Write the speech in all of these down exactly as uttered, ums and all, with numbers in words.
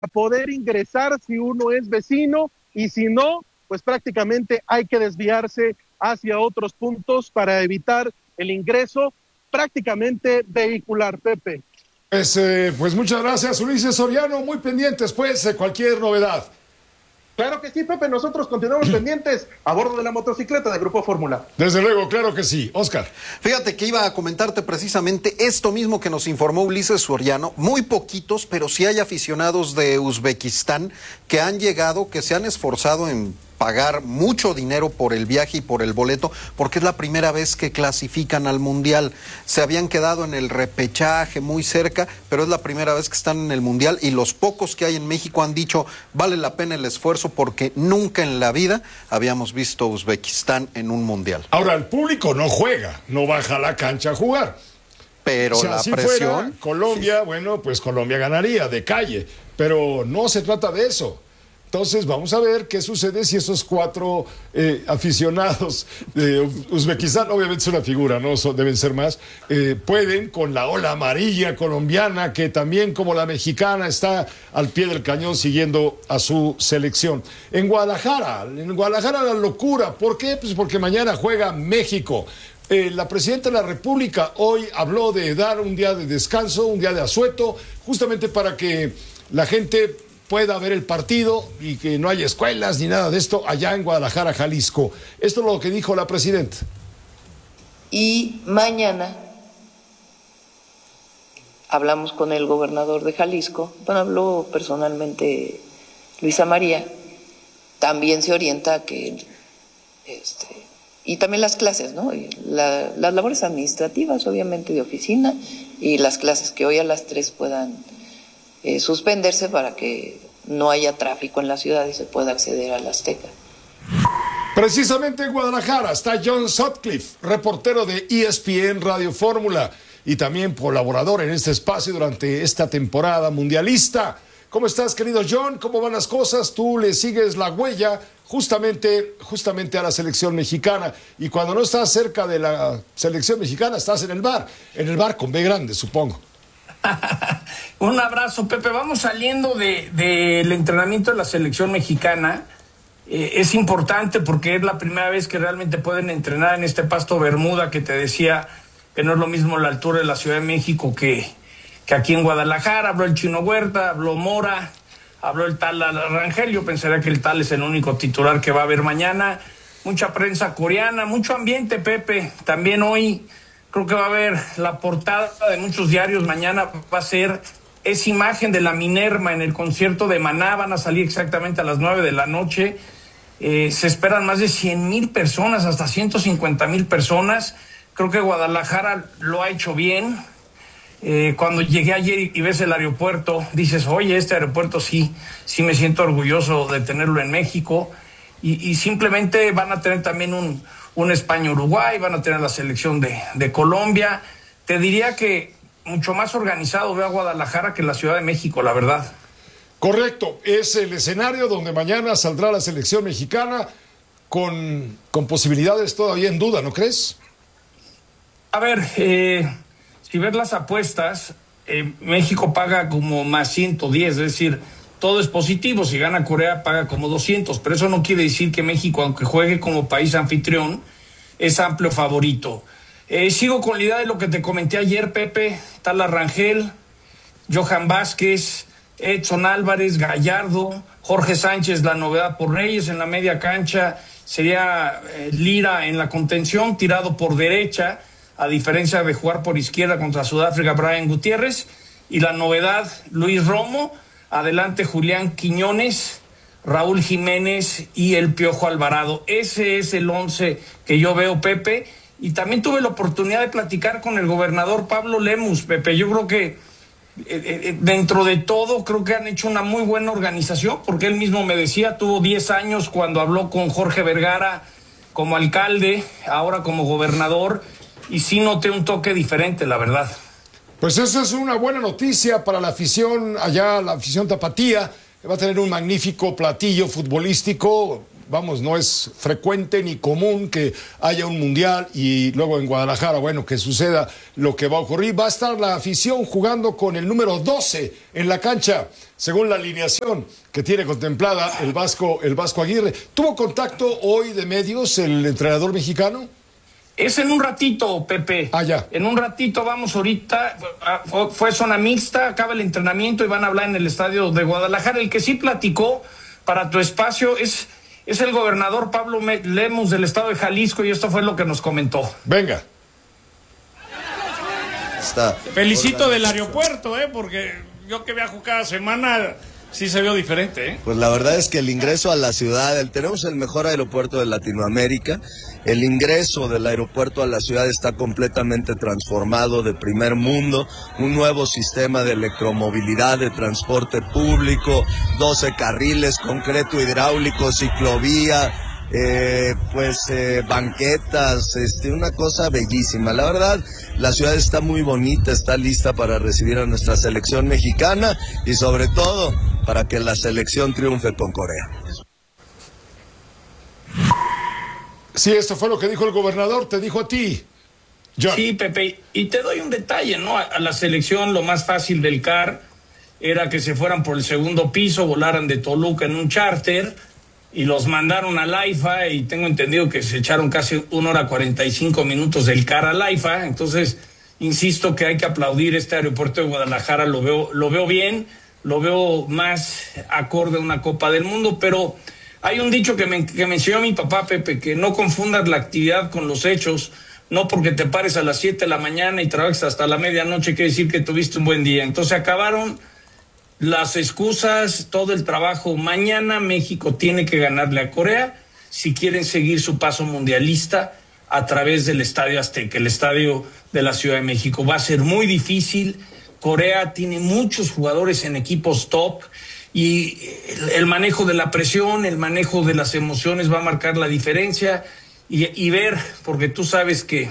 poder ingresar si uno es vecino, y si no, pues prácticamente hay que desviarse hacia otros puntos para evitar el ingreso prácticamente vehicular, Pepe. Pues, eh, pues muchas gracias, Ulises Soriano, muy pendientes pues de cualquier novedad. Claro que sí, Pepe, nosotros continuamos pendientes a bordo de la motocicleta de Grupo Fórmula. Desde luego, claro que sí. Oscar. Fíjate que iba a comentarte precisamente esto mismo que nos informó Ulises Soriano. Muy poquitos, pero sí hay aficionados de Uzbekistán que han llegado, que se han esforzado en pagar mucho dinero por el viaje y por el boleto, porque es la primera vez que clasifican al Mundial. Se habían quedado en el repechaje muy cerca, pero es la primera vez que están en el Mundial, y los pocos que hay en México han dicho vale la pena el esfuerzo porque nunca en la vida habíamos visto Uzbekistán en un Mundial. Ahora, el público no juega, no baja a la cancha a jugar. Pero si la así presión... fuera, Colombia, sí. Bueno, pues Colombia ganaría de calle, pero no se trata de eso. Entonces vamos a ver qué sucede si esos cuatro eh, aficionados de Uzbekistán, obviamente es una figura, no Son, deben ser más, eh, pueden con la ola amarilla colombiana, que también como la mexicana está al pie del cañón siguiendo a su selección. En Guadalajara, en Guadalajara la locura, ¿por qué? Pues porque mañana juega México. Eh, la presidenta de la República hoy habló de dar un día de descanso, un día de asueto, justamente para que la gente pueda ver el partido y que no haya escuelas ni nada de esto allá en Guadalajara, Jalisco. Esto es lo que dijo la presidenta. Y mañana hablamos con el gobernador de Jalisco, bueno, habló personalmente Luisa María, también se orienta a que, este, y también las clases, ¿no? La, las labores administrativas, obviamente, de oficina, y las clases que hoy a las tres puedan Eh, suspenderse para que no haya tráfico en la ciudad y se pueda acceder al Azteca. Precisamente en Guadalajara está John Sutcliffe, reportero de E S P N Radio Fórmula y también colaborador en este espacio durante esta temporada mundialista. ¿Cómo estás, querido John? ¿Cómo van las cosas? Tú le sigues la huella justamente, justamente a la selección mexicana, y cuando no estás cerca de la selección mexicana estás en el bar, en el bar con B grande, supongo. Un abrazo, Pepe. Vamos saliendo del de, de entrenamiento de la selección mexicana. Eh, es importante porque es la primera vez que realmente pueden entrenar en este pasto Bermuda, que te decía que no es lo mismo la altura de la Ciudad de México que, que aquí en Guadalajara. Habló el Chino Huerta, habló Mora, habló el tal Rangel. Yo pensaría que el tal es el único titular que va a haber mañana. Mucha prensa coreana, mucho ambiente, Pepe. También hoy creo que va a haber la portada de muchos diarios. Mañana va a ser esa imagen de la Minerva en el concierto de Maná. Van a salir exactamente a las nueve de la noche. Eh, se esperan más de cien mil personas, hasta ciento cincuenta mil personas. Creo que Guadalajara lo ha hecho bien. Eh, cuando llegué ayer y, y ves el aeropuerto, dices, oye, este aeropuerto sí, sí me siento orgulloso de tenerlo en México. Y, y simplemente van a tener también un... un España-Uruguay, van a tener la selección de, de Colombia. Te diría que mucho más organizado veo a Guadalajara que la Ciudad de México, la verdad. Correcto, es el escenario donde mañana saldrá la selección mexicana con, con posibilidades todavía en duda, ¿no crees? A ver, eh, si ves las apuestas, eh, México paga como más ciento diez, es decir, todo es positivo. Si gana Corea paga como doscientos, pero eso no quiere decir que México, aunque juegue como país anfitrión, es amplio favorito. Eh, sigo con la idea de lo que te comenté ayer, Pepe. Tala Rangel, Johan Vázquez, Edson Álvarez, Gallardo, Jorge Sánchez, la novedad por Reyes en la media cancha. Sería eh, Lira en la contención, tirado por derecha, a diferencia de jugar por izquierda contra Sudáfrica, Brian Gutiérrez. Y la novedad, Luis Romo. Adelante Julián Quiñones, Raúl Jiménez y el Piojo Alvarado. Ese es el once que yo veo, Pepe. Y también tuve la oportunidad de platicar con el gobernador Pablo Lemus, Pepe. Yo creo que eh, eh, dentro de todo creo que han hecho una muy buena organización, porque él mismo me decía, tuvo diez años cuando habló con Jorge Vergara como alcalde, ahora como gobernador, y sí noté un toque diferente, la verdad. Pues esa es una buena noticia para la afición allá, la afición tapatía, que va a tener un magnífico platillo futbolístico, vamos, no es frecuente ni común que haya un mundial y luego en Guadalajara, bueno, que suceda lo que va a ocurrir. Va a estar la afición jugando con el número doce en la cancha, según la alineación que tiene contemplada el Vasco, el Vasco Aguirre. ¿Tuvo contacto hoy de medios el entrenador mexicano? Es en un ratito, Pepe. Ah, ya. En un ratito vamos ahorita. Fue, fue zona mixta, acaba el entrenamiento y van a hablar en el estadio de Guadalajara. El que sí platicó para tu espacio es, es el gobernador Pablo Lemus del estado de Jalisco y esto fue lo que nos comentó. Venga. Está. Felicito del aeropuerto, ¿eh? Porque yo que viajo cada semana sí se vio diferente, ¿eh? Pues la verdad es que el ingreso a la ciudad, el, tenemos el mejor aeropuerto de Latinoamérica. El ingreso del aeropuerto a la ciudad está completamente transformado, de primer mundo, un nuevo sistema de electromovilidad, de transporte público, doce carriles, concreto hidráulico, ciclovía, eh, pues eh, banquetas, este, una cosa bellísima. La verdad, la ciudad está muy bonita, está lista para recibir a nuestra selección mexicana y sobre todo para que la selección triunfe con Corea. Sí, esto fue lo que dijo el gobernador, te dijo a ti, John. Sí, Pepe, y te doy un detalle, ¿no? A, a la selección lo más fácil del C A R era que se fueran por el segundo piso, volaran de Toluca en un charter y los mandaron al AIFA y tengo entendido que se echaron casi una hora cuarenta y cinco minutos del C A R al AIFA, entonces insisto que hay que aplaudir este aeropuerto de Guadalajara, lo veo, lo veo bien, lo veo más acorde a una Copa del Mundo, pero hay un dicho que me, que me enseñó mi papá, Pepe, que no confundas la actividad con los hechos. No porque te pares a las siete de la mañana y trabajes hasta la medianoche quiere decir que tuviste un buen día. Entonces acabaron las excusas, todo el trabajo. Mañana México tiene que ganarle a Corea si quieren seguir su paso mundialista a través del Estadio Azteca, el estadio de la Ciudad de México. Va a ser muy difícil. Corea tiene muchos jugadores en equipos top. Y el, el manejo de la presión, el manejo de las emociones va a marcar la diferencia y, y ver, porque tú sabes que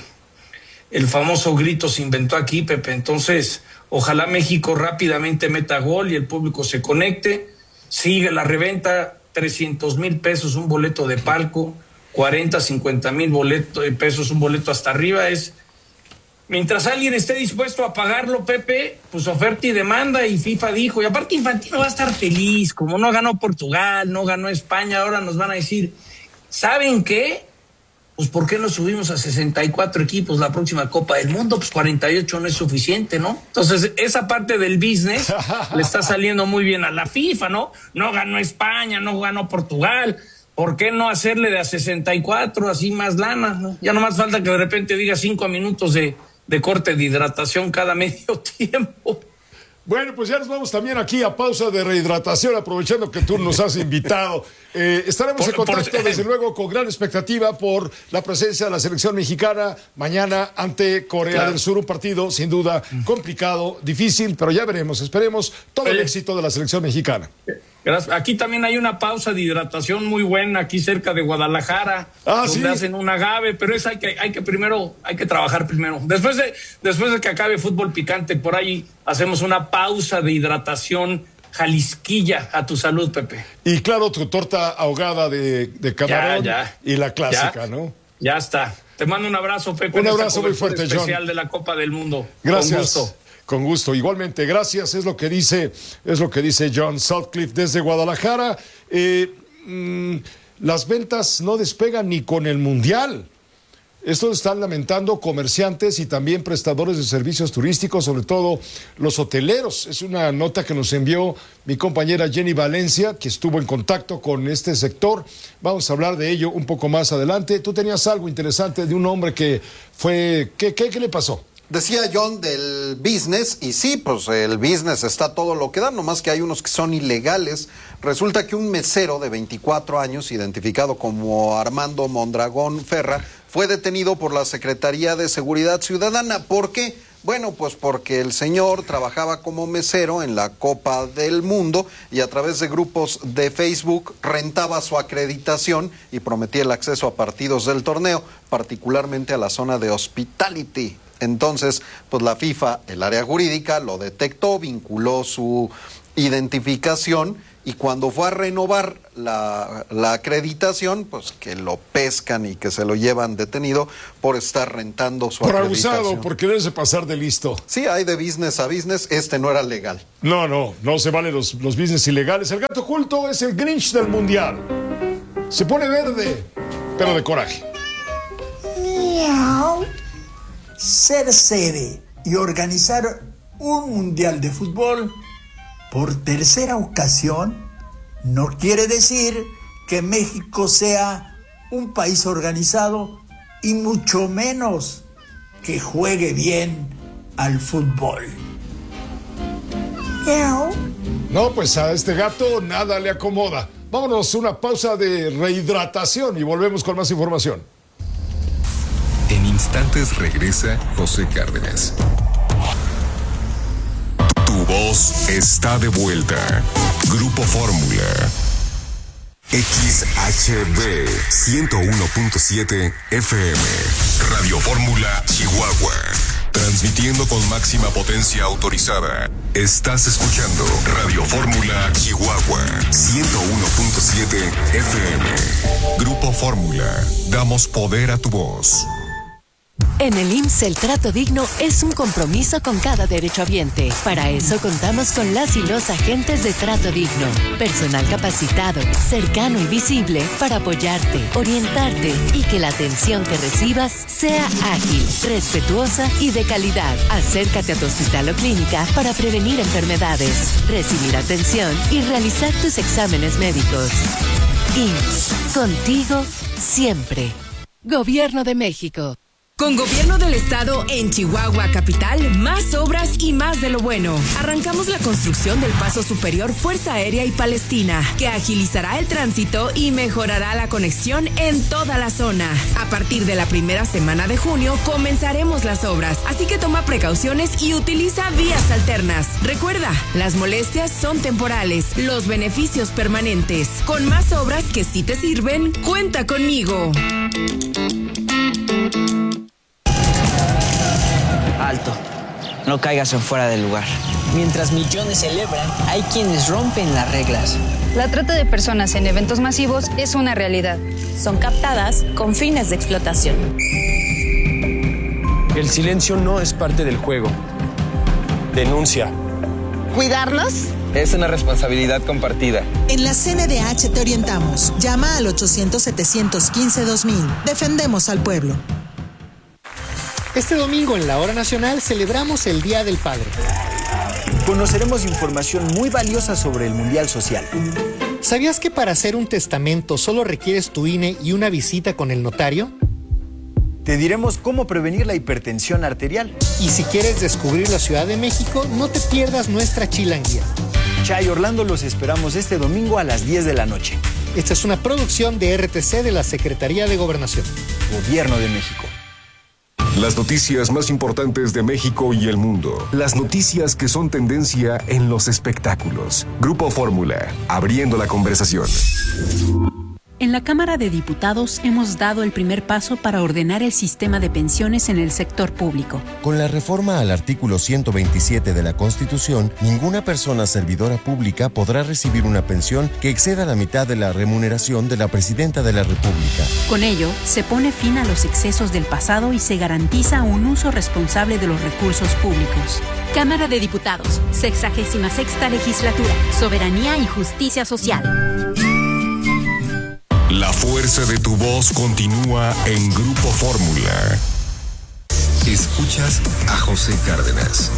el famoso grito se inventó aquí, Pepe, entonces ojalá México rápidamente meta gol y el público se conecte, sigue la reventa, trescientos mil pesos un boleto de palco, cuarenta, cincuenta mil boleto de pesos un boleto hasta arriba, es... Mientras alguien esté dispuesto a pagarlo, Pepe, pues oferta y demanda, y FIFA dijo, y aparte Infantino va a estar feliz, como no ganó Portugal, no ganó España, ahora nos van a decir, ¿saben qué? Pues ¿por qué no subimos a sesenta y cuatro equipos la próxima Copa del Mundo? Pues cuarenta y ocho no es suficiente, ¿no? Entonces, esa parte del business le está saliendo muy bien a la FIFA, ¿no? No ganó España, no ganó Portugal, ¿por qué no hacerle de a sesenta y cuatro así más lana, ¿no? Ya no más falta que de repente diga cinco minutos de... de corte de hidratación cada medio tiempo. Bueno, pues ya nos vamos también aquí a pausa de rehidratación, aprovechando que tú nos has invitado. Eh, estaremos por, en contacto, por... desde luego, con gran expectativa por la presencia de la selección mexicana mañana ante Corea claro. del Sur. Un partido, sin duda, complicado, difícil, pero ya veremos. Esperemos todo el éxito de la selección mexicana. Gracias. Aquí también hay una pausa de hidratación muy buena, aquí cerca de Guadalajara, ah, donde ¿sí? hacen un agave, pero es hay que, hay que primero, hay que trabajar primero. Después de, después de que acabe Fútbol Picante, por ahí hacemos una pausa de hidratación jalisquilla a tu salud, Pepe. Y claro, tu torta ahogada de, de camarón ya, ya, y la clásica, ya, ¿no? Ya está. Te mando un abrazo, Pepe. Un abrazo muy fuerte, especial John. Especial de la Copa del Mundo. Gracias. Con gusto. Con gusto, igualmente, gracias, es lo que dice, es lo que dice John Sutcliffe desde Guadalajara. Eh, mmm, las ventas no despegan ni con el Mundial. Esto están lamentando comerciantes y también prestadores de servicios turísticos, sobre todo los hoteleros. Es una nota que nos envió mi compañera Jenny Valencia, que estuvo en contacto con este sector. Vamos a hablar de ello un poco más adelante. Tú tenías algo interesante de un hombre que fue... ¿Qué, qué, qué le pasó? Decía John del business, y sí, pues el business está todo lo que da, nomás que hay unos que son ilegales. Resulta que un mesero de veinticuatro años, identificado como Armando Mondragón Ferra, fue detenido por la Secretaría de Seguridad Ciudadana. ¿Por qué? Bueno, pues porque el señor trabajaba como mesero en la Copa del Mundo y a través de grupos de Facebook rentaba su acreditación y prometía el acceso a partidos del torneo, particularmente a la zona de hospitality. Entonces, pues la FIFA, el área jurídica, lo detectó, vinculó su identificación, y cuando fue a renovar la, la acreditación, pues que lo pescan y que se lo llevan detenido por estar rentando su por acreditación. Por abusado, por quererse pasar de listo. Sí, hay de business a business, este no era legal. No, no, no se valen los, los business ilegales. El gato oculto es el Grinch del Mundial. Se pone verde, pero de coraje. Miau. Ser sede y organizar un mundial de fútbol por tercera ocasión no quiere decir que México sea un país organizado y mucho menos que juegue bien al fútbol. Miau. No, pues a este gato nada le acomoda. Vámonos a una pausa de rehidratación y volvemos con más información. En instantes regresa José Cárdenas. Tu voz está de vuelta. Grupo Fórmula. X H B ciento uno punto siete F M. Radio Fórmula Chihuahua. Transmitiendo con máxima potencia autorizada. Estás escuchando Radio Fórmula Chihuahua ciento uno punto siete F M. Grupo Fórmula. Damos poder a tu voz. En el I M S S el trato digno es un compromiso con cada derechohabiente. Para eso contamos con las y los agentes de trato digno. Personal capacitado, cercano y visible para apoyarte, orientarte y que la atención que recibas sea ágil, respetuosa y de calidad. Acércate a tu hospital o clínica para prevenir enfermedades, recibir atención y realizar tus exámenes médicos. I M S S, contigo siempre. Gobierno de México. Con Gobierno del Estado en Chihuahua Capital, más obras y más de lo bueno. Arrancamos la construcción del Paso Superior Fuerza Aérea y Palestina, que agilizará el tránsito y mejorará la conexión en toda la zona. A partir de la primera semana de junio comenzaremos las obras, así que toma precauciones y utiliza vías alternas. Recuerda, las molestias son temporales, los beneficios permanentes. Con más obras que sí te sirven, cuenta conmigo. Alto, no caigas en fuera del lugar. Mientras millones celebran, hay quienes rompen las reglas. La trata de personas en eventos masivos es una realidad. Son captadas con fines de explotación. El silencio no es parte del juego. Denuncia. ¿Cuidarlos? Es una responsabilidad compartida. En la C N D H te orientamos. Llama al ochocientos, setecientos quince, dos mil. Defendemos al pueblo. Este domingo en la Hora Nacional celebramos el Día del Padre. Conoceremos información muy valiosa sobre el Mundial Social. ¿Sabías que para hacer un testamento solo requieres tu I N E y una visita con el notario? Te diremos cómo prevenir la hipertensión arterial. Y si quieres descubrir la Ciudad de México, no te pierdas nuestra chilanguía. Chay Orlando, los esperamos este domingo a las diez de la noche. Esta es una producción de R T C de la Secretaría de Gobernación. Gobierno de México. Las noticias más importantes de México y el mundo. Las noticias que son tendencia en los espectáculos. Grupo Fórmula, abriendo la conversación. En la Cámara de Diputados hemos dado el primer paso para ordenar el sistema de pensiones en el sector público. Con la reforma al artículo ciento veintisiete de la Constitución, ninguna persona servidora pública podrá recibir una pensión que exceda la mitad de la remuneración de la Presidenta de la República. Con ello, se pone fin a los excesos del pasado y se garantiza un uso responsable de los recursos públicos. Cámara de Diputados, sexagésima sexta legislatura, soberanía y justicia social. La fuerza de tu voz continúa en Grupo Fórmula. Escuchas a José Cárdenas.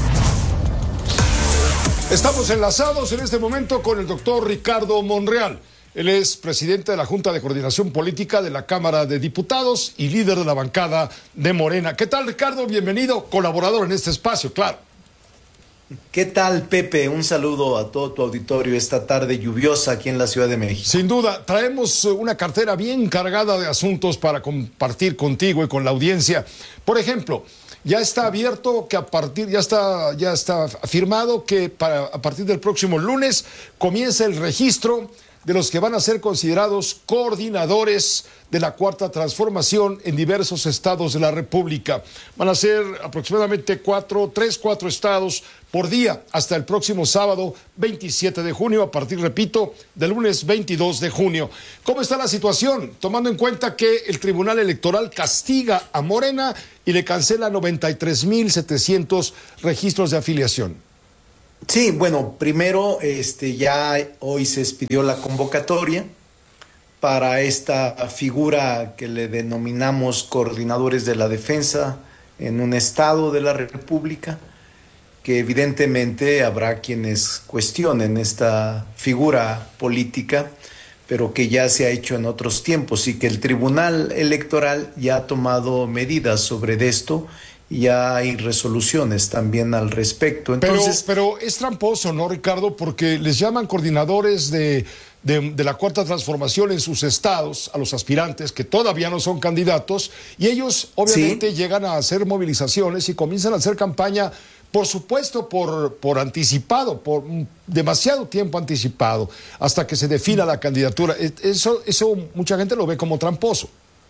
Estamos enlazados en este momento con el doctor Ricardo Monreal. Él es presidente de la Junta de Coordinación Política de la Cámara de Diputados y líder de la bancada de Morena. ¿Qué tal, Ricardo? Bienvenido, colaborador en este espacio, claro. ¿Qué tal, Pepe? Un saludo a todo tu auditorio esta tarde lluviosa aquí en la Ciudad de México. Sin duda, traemos una cartera bien cargada de asuntos para compartir contigo y con la audiencia. Por ejemplo, ya está abierto que a partir, ya está, ya está afirmado que para, a partir del próximo lunes comienza el registro de los que van a ser considerados coordinadores de la Cuarta Transformación en diversos estados de la República. Van a ser aproximadamente cuatro, tres, cuatro estados por día hasta el próximo sábado veintisiete de junio, a partir, repito, del lunes veintidós de junio. ¿Cómo está la situación? Tomando en cuenta que el Tribunal Electoral castiga a Morena y le cancela noventa y tres mil setecientos registros de afiliación. Sí, bueno, primero este, ya hoy se expidió la convocatoria para esta figura que le denominamos coordinadores de la defensa en un estado de la República, que evidentemente habrá quienes cuestionen esta figura política, pero que ya se ha hecho en otros tiempos y que el Tribunal Electoral ya ha tomado medidas sobre esto y ya hay resoluciones también al respecto. Entonces, pero, pero es tramposo, ¿no, Ricardo? Porque les llaman coordinadores de, de, de la Cuarta Transformación en sus estados a los aspirantes que todavía no son candidatos, y ellos obviamente ¿sí? llegan a hacer movilizaciones y comienzan a hacer campaña, por supuesto, por, por anticipado, por demasiado tiempo anticipado, hasta que se defina la candidatura. Eso, eso mucha gente lo ve como tramposo.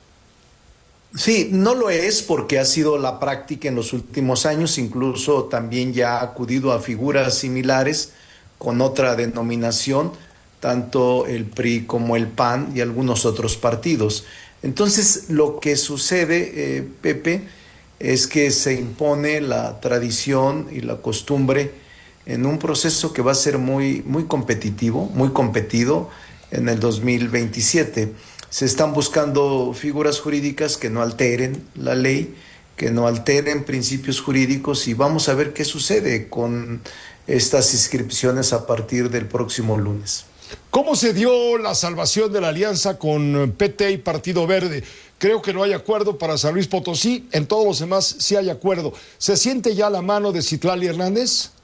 Sí, no lo es porque ha sido la práctica en los últimos años, incluso también ya ha acudido a figuras similares con otra denominación, tanto el P R I como el P A N y algunos otros partidos. Entonces, lo que sucede, eh, Pepe, es que se impone la tradición y la costumbre en un proceso que va a ser muy, muy competitivo, muy competido en el dos mil veintisiete. Se están buscando figuras jurídicas que no alteren la ley, que no alteren principios jurídicos, y vamos a ver qué sucede con estas inscripciones a partir del próximo lunes. ¿Cómo se dio la salvación de la alianza con P T y Partido Verde? Creo que no hay acuerdo para San Luis Potosí, en todos los demás sí hay acuerdo. ¿Se siente ya la mano de Citlali Hernández?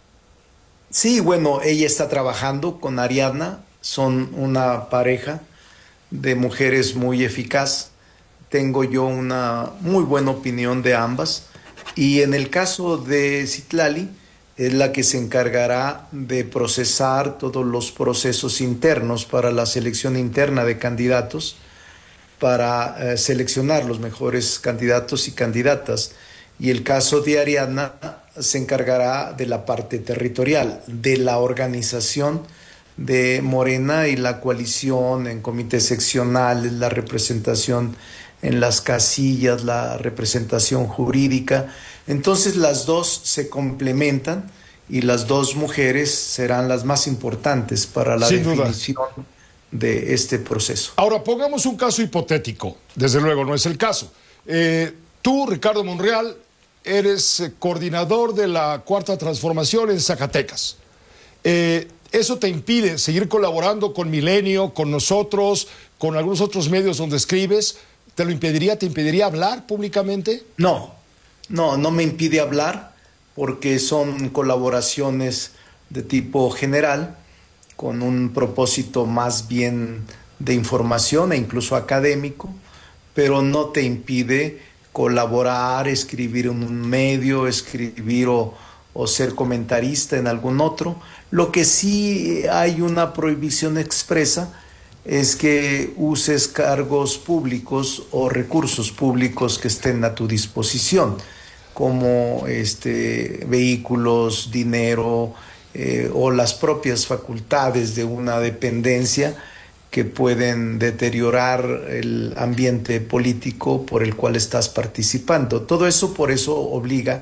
Sí, bueno, ella está trabajando con Ariadna, son una pareja de mujeres muy eficaz. Tengo yo una muy buena opinión de ambas, y en el caso de Citlali es la que se encargará de procesar todos los procesos internos para la selección interna de candidatos, para eh, seleccionar los mejores candidatos y candidatas, y el caso de Ariadna se encargará de la parte territorial, de la organización de Morena y la coalición en comités seccionales, la representación en las casillas, la representación jurídica. Entonces las dos se complementan y las dos mujeres serán las más importantes para la Sin definición duda. de este proceso. Ahora, pongamos un caso hipotético, desde luego no es el caso. Eh, tú, Ricardo Monreal, eres eh, coordinador de la Cuarta Transformación en Zacatecas. Eh, ¿Eso te impide seguir colaborando con Milenio, con nosotros, con algunos otros medios donde escribes? ¿Te lo impediría, te impediría hablar públicamente? No, no, no me impide hablar porque son colaboraciones de tipo general, con un propósito más bien de información e incluso académico, pero no te impide colaborar, escribir en un medio, escribir o, o ser comentarista en algún otro. Lo que sí hay una prohibición expresa es que uses cargos públicos o recursos públicos que estén a tu disposición, como este, vehículos, dinero eh, o las propias facultades de una dependencia que pueden deteriorar el ambiente político por el cual estás participando. Todo eso, por eso obliga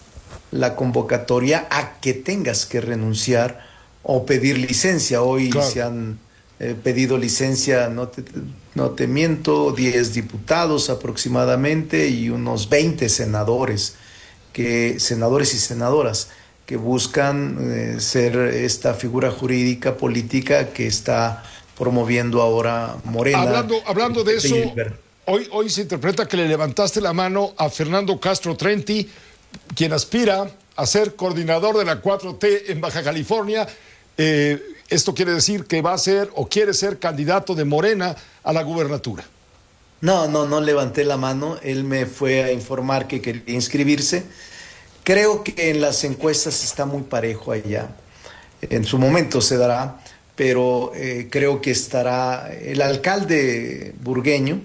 la convocatoria a que tengas que renunciar o pedir licencia. Hoy claro. se han eh, pedido licencia, no te, no te miento, diez diputados aproximadamente y unos veinte senadores, que, senadores y senadoras que buscan eh, ser esta figura jurídica política que está promoviendo ahora Morena. Hablando, hablando de eso, hoy, hoy se interpreta que le levantaste la mano a Fernando Castro Trenti, quien aspira a ser coordinador de la cuatro T en Baja California. Eh, esto quiere decir que va a ser o quiere ser candidato de Morena a la gubernatura. No, no, no levanté la mano. Él me fue a informar que quería inscribirse. Creo que en las encuestas está muy parejo allá. En su momento se dará, pero eh, creo que estará el alcalde Burgueño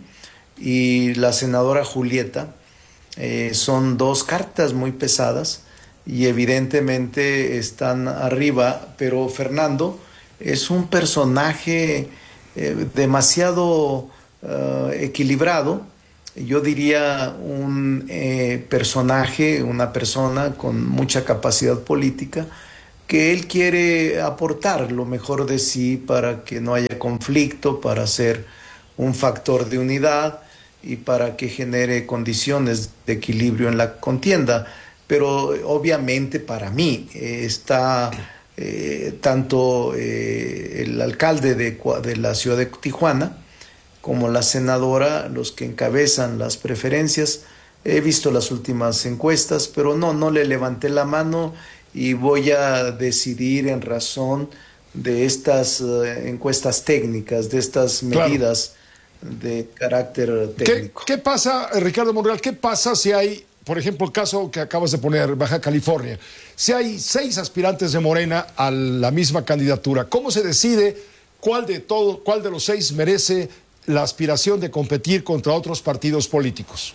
y la senadora Julieta. Eh, son dos cartas muy pesadas y evidentemente están arriba, pero Fernando es un personaje eh, demasiado uh, equilibrado. Yo diría un eh, personaje, una persona con mucha capacidad política, que él quiere aportar lo mejor de sí para que no haya conflicto, para ser un factor de unidad y para que genere condiciones de equilibrio en la contienda. Pero obviamente para mí eh, está eh, tanto eh, el alcalde de, de la ciudad de Tijuana como la senadora, los que encabezan las preferencias. He visto las últimas encuestas, pero no, no le levanté la mano y voy a decidir en razón de estas uh, encuestas técnicas, de estas medidas claro. de carácter técnico. ¿Qué, ¿Qué pasa, Ricardo Monreal, qué pasa si hay, por ejemplo, el caso que acabas de poner, Baja California, si hay seis aspirantes de Morena a la misma candidatura? ¿Cómo se decide cuál de todo, cuál de los seis merece la aspiración de competir contra otros partidos políticos?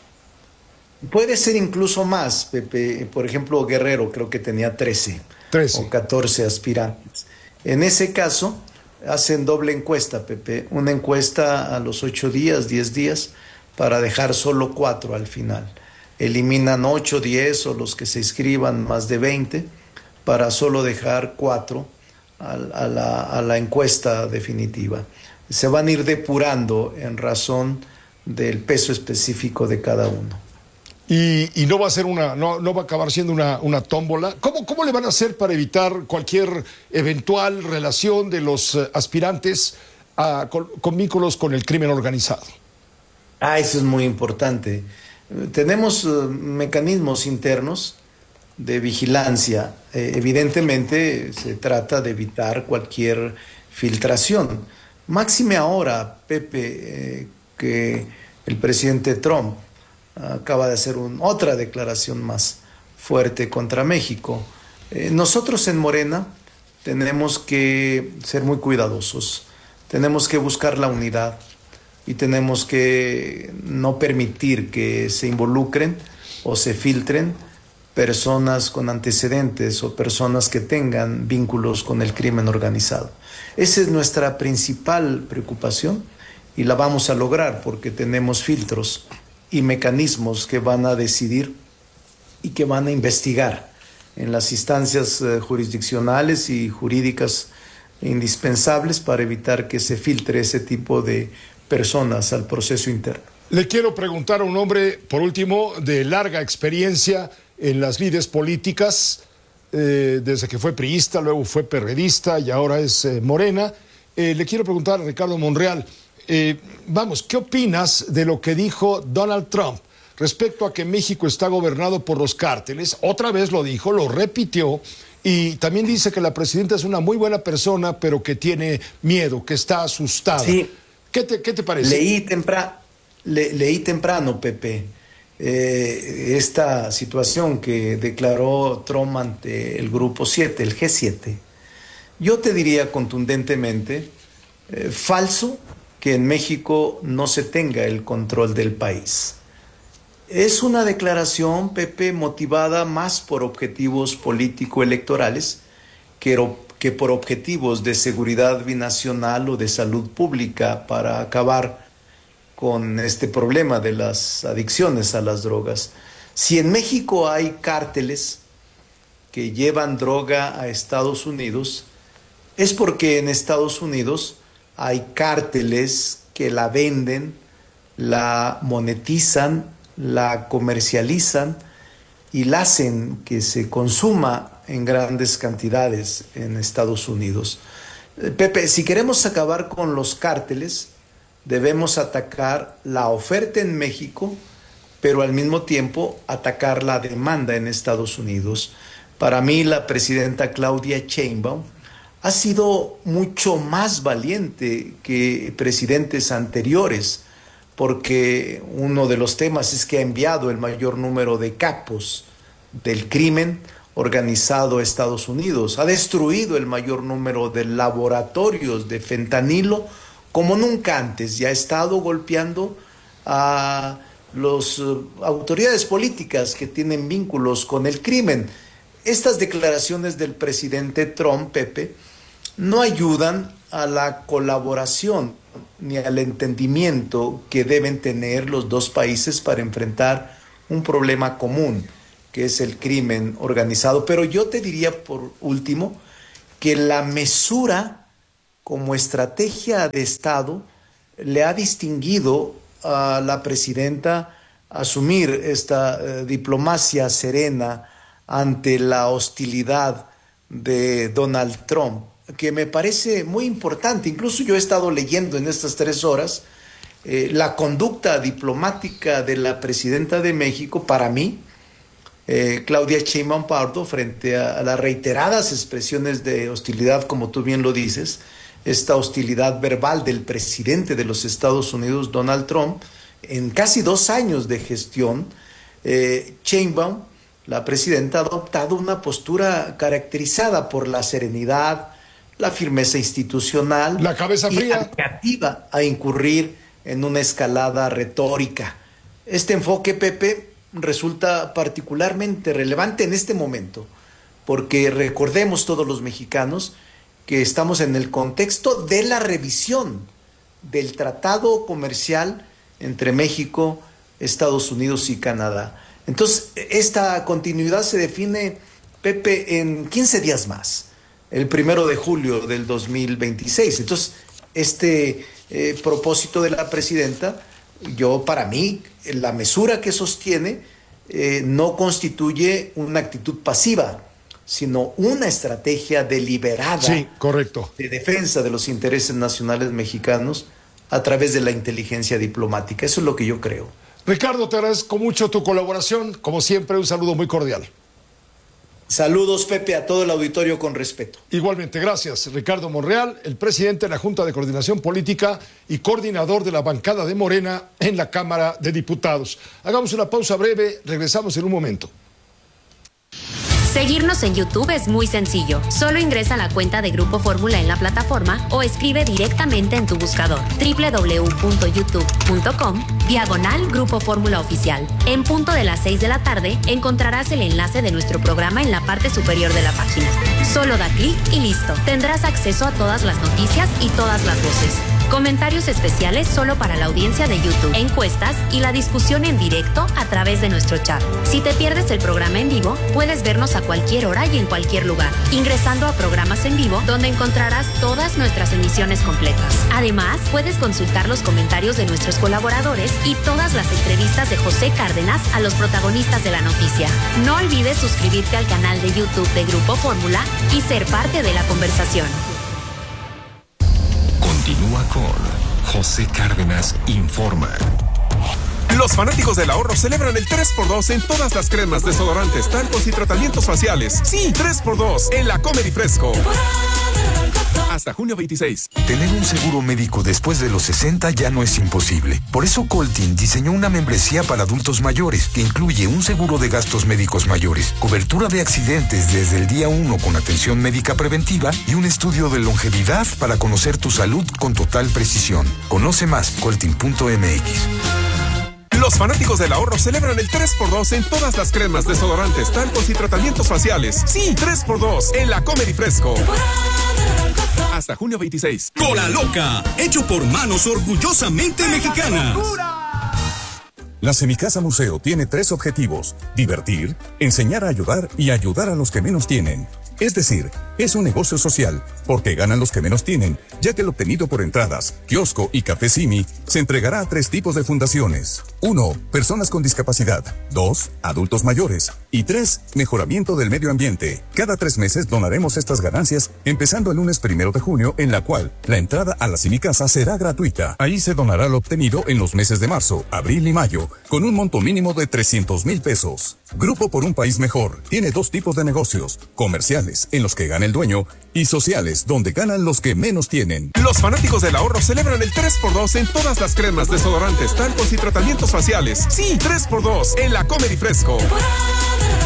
Puede ser incluso más, Pepe. Por ejemplo, Guerrero creo que tenía trece, trece o catorce aspirantes. En ese caso, hacen doble encuesta, Pepe. Una encuesta a los ocho días, diez días, para dejar solo cuatro al final. Eliminan ocho, diez o los que se inscriban más de veinte, para solo dejar cuatro a, a, la, a la encuesta definitiva. Se van a ir depurando en razón del peso específico de cada uno. Y, y no va a ser una, no, no va a acabar siendo una, una tómbola. ¿Cómo, ¿Cómo le van a hacer para evitar cualquier eventual relación de los uh, aspirantes a, con, con vínculos con el crimen organizado? Ah, eso es muy importante. Tenemos uh, mecanismos internos de vigilancia. Eh, evidentemente se trata de evitar cualquier filtración. Máxime ahora, Pepe, eh, que el presidente Trump acaba de hacer un, otra declaración más fuerte contra México. Eh, nosotros en Morena tenemos que ser muy cuidadosos, tenemos que buscar la unidad y tenemos que no permitir que se involucren o se filtren personas con antecedentes o personas que tengan vínculos con el crimen organizado. Esa es nuestra principal preocupación y la vamos a lograr porque tenemos filtros y mecanismos que van a decidir y que van a investigar en las instancias eh, jurisdiccionales y jurídicas indispensables para evitar que se filtre ese tipo de personas al proceso interno. Le quiero preguntar a un hombre, por último, de larga experiencia en las lides políticas, eh, desde que fue priista, luego fue perredista y ahora es eh, Morena. Eh, le quiero preguntar a Ricardo Monreal, Eh, vamos, ¿qué opinas de lo que dijo Donald Trump respecto a que México está gobernado por los cárteles? Otra vez lo dijo, lo repitió, y también dice que la presidenta es una muy buena persona, pero que tiene miedo, que está asustada. Sí. ¿Qué te, qué te parece? Leí, tempra le leí temprano, Pepe, eh, esta situación que declaró Trump ante el Grupo siete, el G siete. Yo te diría contundentemente, eh, falso, que en México no se tenga el control del país. Es una declaración, Pepe, motivada más por objetivos político-electorales que, que por objetivos de seguridad binacional o de salud pública para acabar con este problema de las adicciones a las drogas. Si en México hay cárteles que llevan droga a Estados Unidos, es porque en Estados Unidos hay cárteles que la venden, la monetizan, la comercializan y la hacen que se consuma en grandes cantidades en Estados Unidos. Pepe, si queremos acabar con los cárteles, debemos atacar la oferta en México, pero al mismo tiempo atacar la demanda en Estados Unidos. Para mí, la presidenta Claudia Sheinbaum ha sido mucho más valiente que presidentes anteriores, porque uno de los temas es que ha enviado el mayor número de capos del crimen organizado Estados Unidos. Ha destruido el mayor número de laboratorios de fentanilo como nunca antes y ha estado golpeando a las uh, autoridades políticas que tienen vínculos con el crimen. Estas declaraciones del presidente Trump, Pepe, no ayudan a la colaboración ni al entendimiento que deben tener los dos países para enfrentar un problema común, que es el crimen organizado. Pero yo te diría, por último, que la mesura como estrategia de Estado le ha distinguido a la presidenta asumir esta eh, diplomacia serena ante la hostilidad de Donald Trump, que me parece muy importante. Incluso yo he estado leyendo en estas tres horas eh, la conducta diplomática de la presidenta de México, para mí, eh, Claudia Sheinbaum Pardo, frente a, a las reiteradas expresiones de hostilidad, como tú bien lo dices, esta hostilidad verbal del presidente de los Estados Unidos, Donald Trump, en casi dos años de gestión, eh, Sheinbaum, la presidenta, ha adoptado una postura caracterizada por la serenidad, la firmeza institucional, la cabeza fría, y negativa a incurrir en una escalada retórica. Este enfoque, Pepe, resulta particularmente relevante en este momento, porque recordemos todos los mexicanos que estamos en el contexto de la revisión del tratado comercial entre México, Estados Unidos y Canadá. Entonces, esta continuidad se define, Pepe, en quince días más, el primero de julio del dos mil veintiséis. Entonces, este eh, propósito de la presidenta, yo para mí, la mesura que sostiene eh, no constituye una actitud pasiva, sino una estrategia deliberada, sí, correcto, de defensa de los intereses nacionales mexicanos a través de la inteligencia diplomática. Eso es lo que yo creo. Ricardo, te agradezco mucho tu colaboración. Como siempre, un saludo muy cordial. Saludos, Pepe, a todo el auditorio con respeto. Igualmente, gracias. Ricardo Monreal, el presidente de la Junta de Coordinación Política y coordinador de la bancada de Morena en la Cámara de Diputados. Hagamos una pausa breve, regresamos en un momento. Seguirnos en YouTube es muy sencillo. Solo ingresa a la cuenta de Grupo Fórmula en la plataforma o escribe directamente en tu buscador doble u doble u doble u punto youtube punto com diagonal Grupo Fórmula Oficial. En punto de las seis de la tarde encontrarás el enlace de nuestro programa en la parte superior de la página. Solo da clic y listo. Tendrás acceso a todas las noticias y todas las voces. Comentarios especiales solo para la audiencia de YouTube, encuestas y la discusión en directo a través de nuestro chat. Si te pierdes el programa en vivo, puedes vernos a cualquier hora y en cualquier lugar, ingresando a programas en vivo donde encontrarás todas nuestras emisiones completas. Además, puedes consultar los comentarios de nuestros colaboradores y todas las entrevistas de José Cárdenas a los protagonistas de la noticia. No olvides suscribirte al canal de YouTube de Grupo Fórmula y ser parte de la conversación. Continúa con José Cárdenas Informa. Los fanáticos del ahorro celebran el tres por dos en todas las cremas, desodorantes, talcos y tratamientos faciales. Sí, tres por dos en la Comer y Fresco. Hasta junio veintiséis. Tener un seguro médico después de los sesenta ya no es imposible. Por eso Coltin diseñó una membresía para adultos mayores que incluye un seguro de gastos médicos mayores, cobertura de accidentes desde el día uno con atención médica preventiva y un estudio de longevidad para conocer tu salud con total precisión. Conoce más, coltin punto m x. Los fanáticos del ahorro celebran el tres por dos en todas las cremas, desodorantes, talcos y tratamientos faciales. Sí, tres por dos en la Comer y Fresco. Hasta junio veintiséis. Cola Loca, hecho por manos orgullosamente mexicanas. La Semicasa Museo tiene tres objetivos: divertir, enseñar a ayudar y ayudar a los que menos tienen. Es decir, es un negocio social, porque ganan los que menos tienen, ya que lo obtenido por entradas, kiosco y café Simi se entregará a tres tipos de fundaciones. Uno, personas con discapacidad. Dos, adultos mayores. Y tres, mejoramiento del medio ambiente. Cada tres meses donaremos estas ganancias, empezando el lunes primero de junio, en la cual la entrada a la Semicasa será gratuita. Ahí se donará lo obtenido en los meses de marzo, abril y mayo, con un monto mínimo de trescientos mil pesos. Grupo por un País Mejor tiene dos tipos de negocios: comerciales, en los que gana el dueño, y sociales, donde ganan los que menos tienen. Los fanáticos del ahorro celebran el tres por dos en todas las cremas, desodorantes, talcos y tratamientos faciales. Sí, tres por dos en la Comer y Fresco.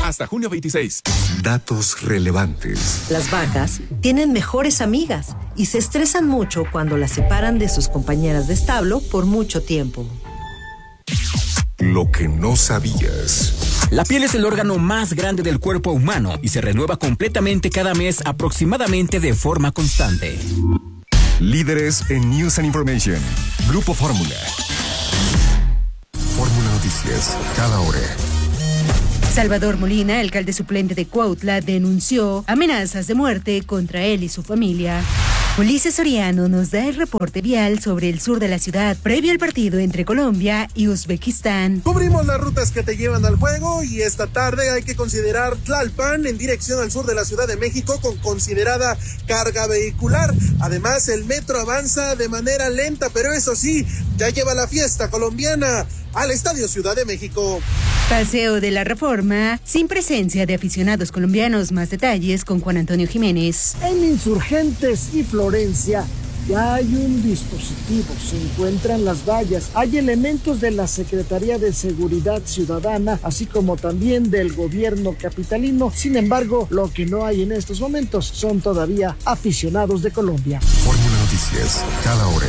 Hasta junio veintiséis. Datos relevantes. Las vacas tienen mejores amigas y se estresan mucho cuando las separan de sus compañeras de establo por mucho tiempo. Lo que no sabías. La piel es el órgano más grande del cuerpo humano y se renueva completamente cada mes aproximadamente de forma constante. Líderes en News and Information. Grupo Fórmula. Fórmula Noticias, cada hora. Salvador Molina, alcalde suplente de Cuautla, denunció amenazas de muerte contra él y su familia. Ulises Soriano nos da el reporte vial sobre el sur de la ciudad previo al partido entre Colombia y Uzbekistán. Cubrimos las rutas que te llevan al juego y esta tarde hay que considerar Tlalpan en dirección al sur de la Ciudad de México con considerada carga vehicular. Además, el metro avanza de manera lenta, pero eso sí, ya lleva la fiesta colombiana al Estadio Ciudad de México. Paseo de la Reforma, sin presencia de aficionados colombianos. Más detalles con Juan Antonio Jiménez. En Insurgentes y Florencia ya hay un dispositivo, se encuentran las vallas, hay elementos de la Secretaría de Seguridad Ciudadana, así como también del gobierno capitalino. Sin embargo, lo que no hay en estos momentos son todavía aficionados de Colombia. Fórmula Noticias, cada hora.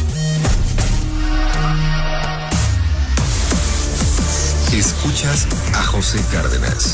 Escuchas a José Cárdenas.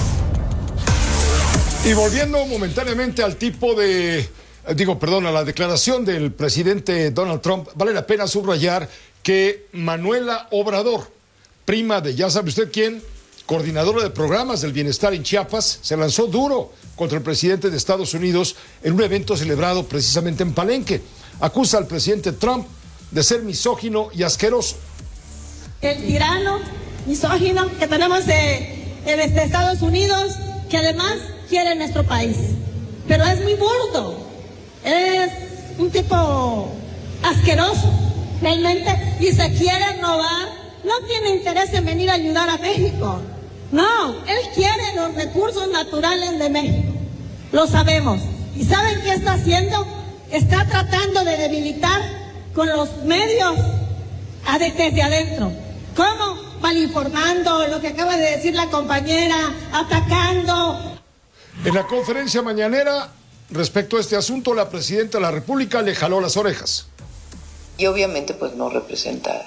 Y volviendo momentáneamente al tipo de, digo, perdón, a la declaración del presidente Donald Trump, vale la pena subrayar que Manuela Obrador, prima de ya sabe usted quién, coordinadora de programas del bienestar en Chiapas, se lanzó duro contra el presidente de Estados Unidos en un evento celebrado precisamente en Palenque. Acusa al presidente Trump de ser misógino y asqueroso. El tirano misógino que tenemos de, de, de Estados Unidos, que además quiere nuestro país. Pero es muy burdo, es un tipo asqueroso, realmente, y se quiere robar, no tiene interés en venir a ayudar a México. No, él quiere los recursos naturales de México, lo sabemos. ¿Y saben qué está haciendo? Está tratando de debilitar con los medios desde adentro. ¿Cómo? Malinformando, lo que acaba de decir la compañera, atacando. En la conferencia mañanera, respecto a este asunto, la presidenta de la República le jaló las orejas. Y obviamente pues no representa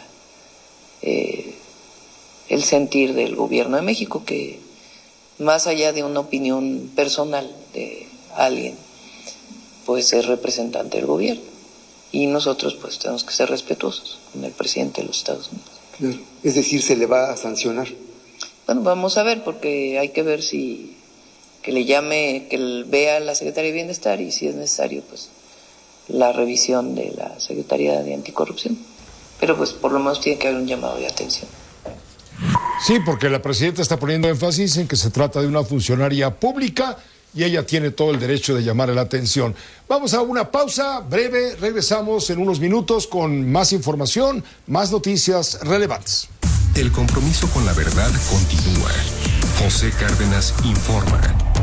eh, el sentir del gobierno de México, que más allá de una opinión personal de alguien, pues es representante del gobierno. Y nosotros pues tenemos que ser respetuosos con el presidente de los Estados Unidos. Claro. Es decir, ¿se le va a sancionar? Bueno, vamos a ver, porque hay que ver si que le llame, que vea la Secretaría de Bienestar y si es necesario, pues la revisión de la Secretaría de Anticorrupción. Pero pues por lo menos tiene que haber un llamado de atención. Sí, porque la presidenta está poniendo énfasis en que se trata de una funcionaria pública y ella tiene todo el derecho de llamar la atención. Vamos a una pausa breve, regresamos en unos minutos con más información, más noticias relevantes. El compromiso con la verdad continúa. José Cárdenas informa.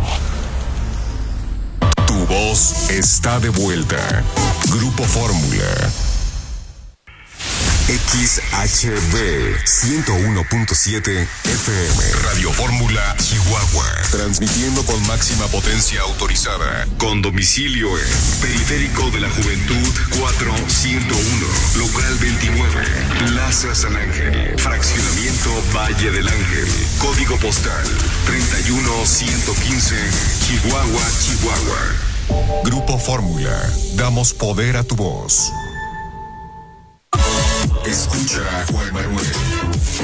Tu voz está de vuelta. Grupo Fórmula. X H B ciento uno punto siete F M. Radio Fórmula Chihuahua. Transmitiendo con máxima potencia autorizada. Con domicilio en Periférico de la Juventud cuatro ciento uno. Local veintinueve. Plaza San Ángel. Fraccionamiento Valle del Ángel. Código postal treinta y uno ciento quince. Chihuahua, Chihuahua. Grupo Fórmula. Damos poder a tu voz. Escucha a Juan Manuel.